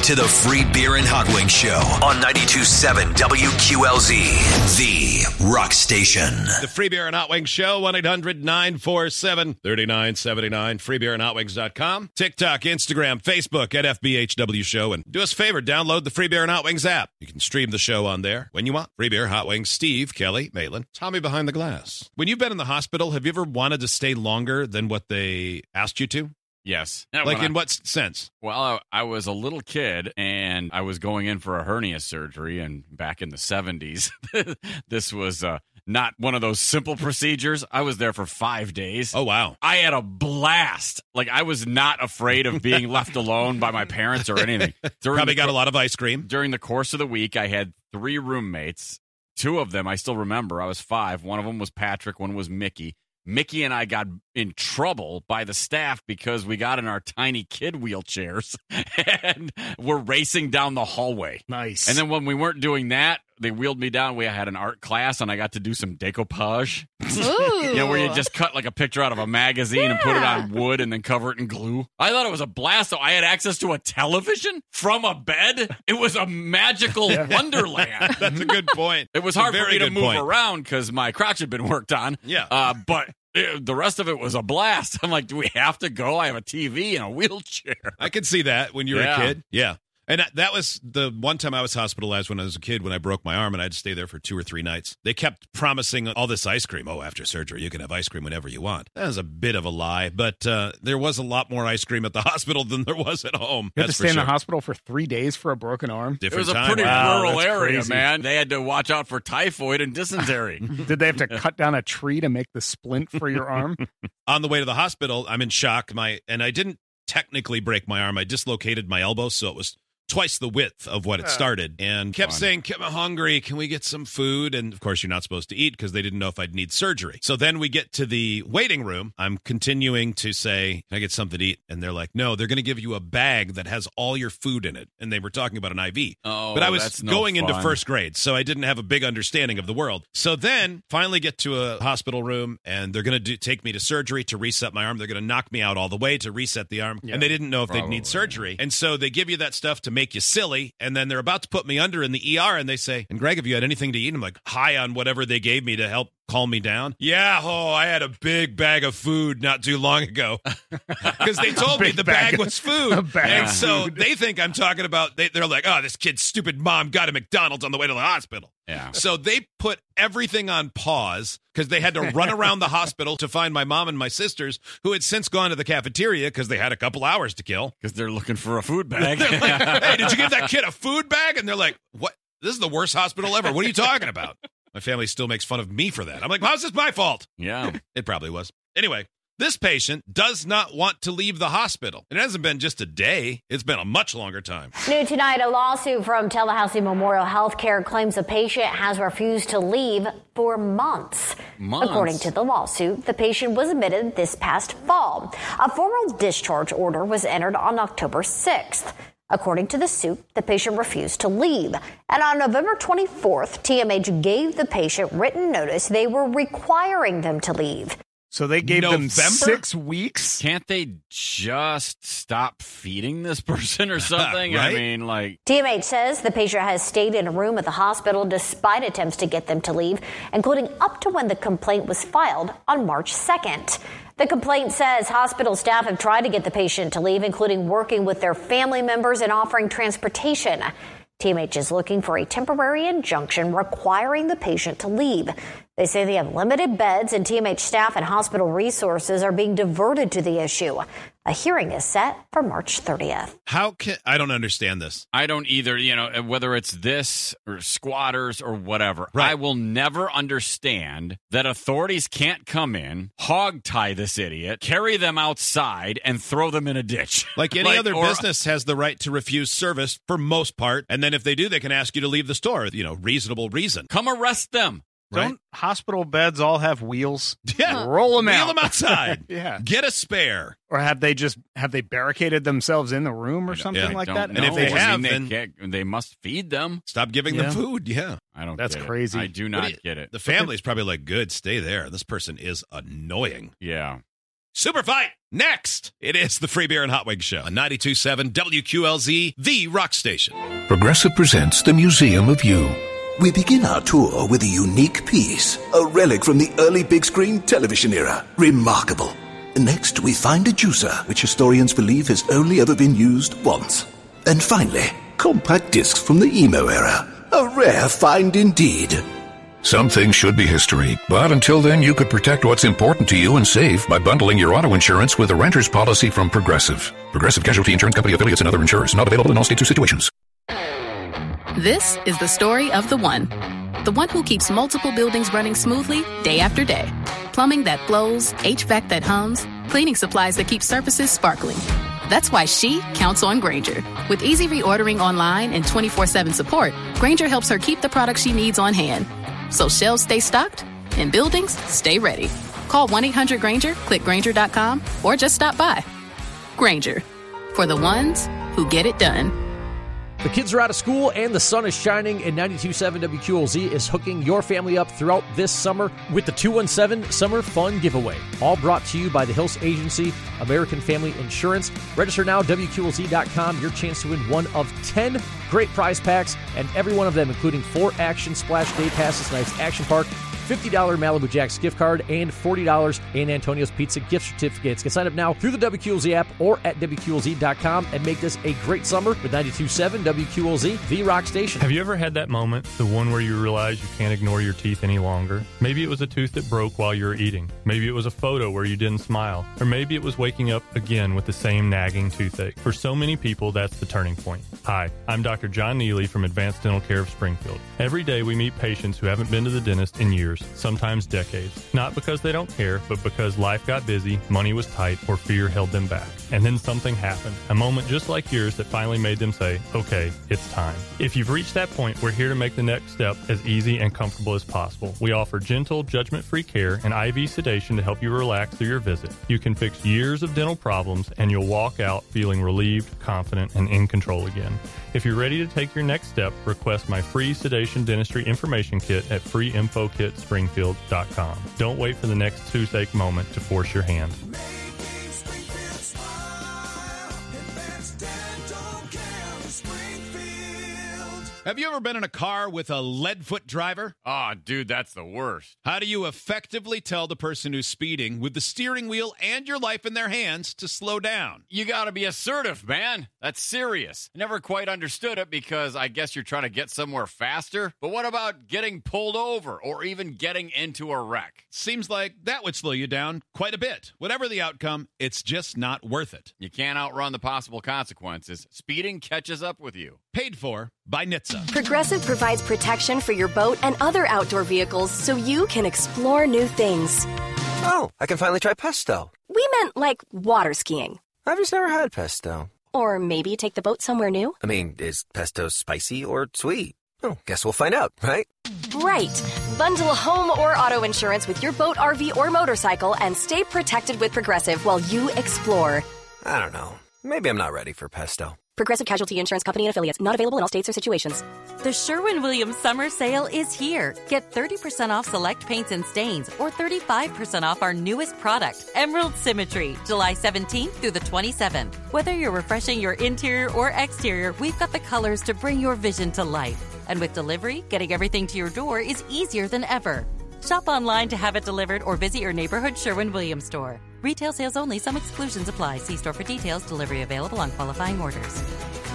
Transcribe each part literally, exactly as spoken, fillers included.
to the Free Beer and Hot Wings Show on ninety-two point seven W Q L Z, the rock station. The Free Beer and Hot Wings Show, one eight hundred nine four seven three nine seven nine, free beer and hot wings dot com. TikTok, Instagram, Facebook at F B H W Show. And do us a favor, download the Free Beer and Hot Wings app. You can stream the show on there when you want. Free Beer, Hot Wings, Steve, Kelly, Maitland, Tommy behind the glass. When you've been in the hospital, have you ever wanted to stay longer than what they asked you to? Yes. Like in I, what sense? Well, I, I was a little kid, and I was going in for a hernia surgery, and back in the seventies, this was uh, not one of those simple procedures. I was there for five days. Oh, wow. I had a blast. Like, I was not afraid of being left alone by my parents or anything. During Probably the, got a lot of ice cream. During the course of the week, I had three roommates. Two of them I still remember. I was five. One of them was Patrick. One was Mickey. Mickey and I got in trouble by the staff because we got in our tiny kid wheelchairs and we're racing down the hallway. Nice. And then when we weren't doing that, they wheeled me down. We had an art class, and I got to do some decoupage. Ooh. You know, where you just cut like a picture out of a magazine yeah. and put it on wood and then cover it in glue. I thought it was a blast. So I had access to a television from a bed. It was a magical wonderland. That's a good point. It was hard Very for me to good move point. around because my crotch had been worked on. Yeah. Uh, but it, the rest of it was a blast. I'm like, do we have to go? I have a T V and a wheelchair. I could see that when you were Yeah. a kid. Yeah. And that- that was the one time I was hospitalized when I was a kid when I broke my arm and I had to stay there for two or three nights. They kept promising all this ice cream. Oh, after surgery, you can have ice cream whenever you want. That was a bit of a lie, but uh, there was a lot more ice cream at the hospital than there was at home. You had to That's stay for in sure. the hospital for three days for a broken arm? It Different was a time. pretty Wow, rural that's area, crazy. man. They had to watch out for typhoid and dysentery. Did they have to cut down a tree to make the splint for your arm? On the way to the hospital, I'm in shock. My and I didn't technically break my arm. I dislocated my elbow, so it was twice the width of what it started, and kept Fun. saying, I'm hungry, can we get some food? And of course you're not supposed to eat because they didn't know if I'd need surgery. So then we get to the waiting room. I'm continuing to say, can I get something to eat? And they're like, no, they're going to give you a bag that has all your food in it. And they were talking about an I V. Oh, but I was that's no going into fun. first grade, so I didn't have a big understanding of the world. So then finally get to a hospital room, and they're going to take me to surgery to reset my arm. They're going to knock me out all the way to reset the arm. Yeah, and they didn't know if they'd probably. need surgery. And so they give you that stuff to make you silly. And then they're about to put me under in the E R, and they say, and Greg, have you had anything to eat? And I'm like, high on whatever they gave me to help calm me down. Yeah, oh, I had a big bag of food not too long ago. Because they told me Big the bag bag of- was food. a bag And of so food. they think I'm talking about, they, they're like, oh, this kid's stupid mom got a McDonald's on the way to the hospital. Yeah. So they put everything on pause because they had to run around the hospital to find my mom and my sisters, who had since gone to the cafeteria because they had a couple hours to kill. Because they're looking for a food bag. They're like, hey, did you give that kid a food bag? And they're like, what? This is the worst hospital ever. What are you talking about? My family still makes fun of me for that. I'm like, how's this my fault? Yeah. It probably was. Anyway, this patient does not want to leave the hospital. It hasn't been just a day. It's been a much longer time. New tonight, a lawsuit from Tallahassee Memorial Healthcare claims a patient has refused to leave for months. Months? According to the lawsuit, the patient was admitted this past fall. A formal discharge order was entered on October sixth. According to the suit, the patient refused to leave. And on November twenty-fourth, T M H gave the patient written notice they were requiring them to leave. So they gave them November? six weeks? Can't they just stop feeding this person or something? Right? I mean, like, T M H says the patient has stayed in a room at the hospital despite attempts to get them to leave, including up to when the complaint was filed on March second. The complaint says hospital staff have tried to get the patient to leave, including working with their family members and offering transportation. T M H is looking for a temporary injunction requiring the patient to leave. They say they have limited beds, and T M H staff and hospital resources are being diverted to the issue. A hearing is set for March thirtieth. How can I don't understand this. I don't either, you know, whether it's this or squatters or whatever. Right. I will never understand that authorities can't come in, hog tie this idiot, carry them outside, and throw them in a ditch. Like any Like, other or- business has the right to refuse service for most part. And then if they do, they can ask you to leave the store. You know, reasonable reason. Come arrest them. Right? Don't hospital beds all have wheels? Yeah. Roll them Wheel out. them outside. Yeah. Get a spare. Or have they just have they barricaded themselves in the room or something yeah, like Don't that? And if know. they I have, mean, then- they, can't- they must feed them. Stop giving Yeah. them food. Yeah. I don't. That's get it. crazy. I do What not do you- get it. The family's probably like, good, stay there. This person is annoying. Yeah. Super fight. Next, it is the Free Beer and Hot Wings Show on ninety-two point seven W Q L Z, the rock station. Progressive presents the Museum of You. We begin our tour with a unique piece, a relic from the early big screen television era. Remarkable. Next, we find a juicer, which historians believe has only ever been used once. And finally, compact discs from the emo era. A rare find indeed. Some things should be history, but until then you could protect what's important to you and save by bundling your auto insurance with a renter's policy from Progressive. Progressive Casualty Insurance Company affiliates and other insurers. Not available in all states or situations. This is the story of the one. The one who keeps multiple buildings running smoothly day after day. Plumbing that flows, H V A C that hums, cleaning supplies that keep surfaces sparkling. That's why she counts on Grainger. With easy reordering online and twenty-four seven support, Grainger helps her keep the products she needs on hand. So shelves stay stocked and buildings stay ready. Call one eight hundred Grainger, click Grainger dot com, or just stop by. Grainger, for the ones who get it done. The kids are out of school and the sun is shining, and ninety-two point seven W Q L Z is hooking your family up throughout this summer with the two one seven Summer Fun Giveaway. All brought to you by the Hills Agency, American Family Insurance. Register now, W Q L Z dot com. Your chance to win one of ten great prize packs, and every one of them including four Action Splash Day Passes, tonight's Action Park, fifty dollars Malibu Jack's gift card, and forty dollars in Antonio's Pizza gift certificates. Get signed up now through the W Q L Z app or at W Q L Z dot com and make this a great summer with ninety-two point seven W Q L Z, the rock station. Have you ever had that moment, the one where you realize you can't ignore your teeth any longer? Maybe it was a tooth that broke while you were eating. Maybe it was a photo where you didn't smile. Or maybe it was waking up again with the same nagging toothache. For so many people, that's the turning point. Hi, I'm Doctor John Neely from Advanced Dental Care of Springfield. Every day we meet patients who haven't been to the dentist in years, sometimes decades. Not because they don't care, but because life got busy, money was tight, or fear held them back. And then something happened. A moment just like yours that finally made them say, okay, it's time. If you've reached that point, we're here to make the next step as easy and comfortable as possible. We offer gentle, judgment-free care and I V sedation to help you relax through your visit. You can fix years of dental problems, and you'll walk out feeling relieved, confident, and in control again. If you're ready to take your next step, request my free sedation dentistry information kit at free info kit springfield dot com. Don't wait for the next toothache moment to force your hand. Have you ever been in a car with a lead-foot driver? Oh, dude, that's the worst. How do you effectively tell the person who's speeding with the steering wheel and your life in their hands to slow down? You got to be assertive, man. That's serious. I never quite understood it because I guess you're trying to get somewhere faster. But what about getting pulled over or even getting into a wreck? Seems like that would slow you down quite a bit. Whatever the outcome, it's just not worth it. You can't outrun the possible consequences. Speeding catches up with you. Paid for by N H T S A. Progressive provides protection for your boat and other outdoor vehicles so you can explore new things. Oh, I can finally try pesto. We meant like water skiing. I've just never had pesto. Or maybe take the boat somewhere new. I mean, is pesto spicy or sweet? Oh, guess we'll find out, right? Right. Bundle home or auto insurance with your boat, R V, or motorcycle and stay protected with Progressive while you explore. I don't know. Maybe I'm not ready for pesto. Progressive Casualty Insurance Company and affiliates. Not available in all states or situations. The Sherwin-Williams Summer Sale is here. Get thirty percent off select paints and stains or thirty-five percent off our newest product, Emerald Symmetry, July seventeenth through the twenty-seventh. Whether you're refreshing your interior or exterior, we've got the colors to bring your vision to life. And with delivery, getting everything to your door is easier than ever. Shop online to have it delivered or visit your neighborhood Sherwin-Williams store. Retail sales only. Some exclusions apply. See store for details. Delivery available on qualifying orders.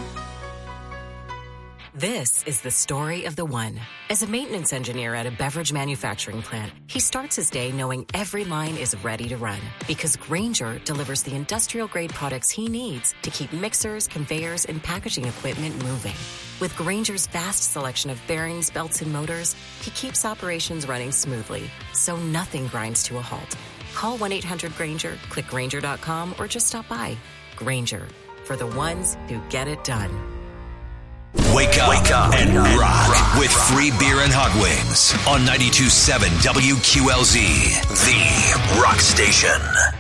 This is the story of the one. As a maintenance engineer at a beverage manufacturing plant, he starts his day knowing every line is ready to run because Grainger delivers the industrial-grade products he needs to keep mixers, conveyors, and packaging equipment moving. With Grainger's vast selection of bearings, belts, and motors, he keeps operations running smoothly, so nothing grinds to a halt. Call one eight hundred Grainger, click Grainger dot com, or just stop by. Grainger, for the ones who get it done. Wake up, Wake up and rock, rock with free beer and hot wings on ninety-two point seven W Q L Z, the rock station.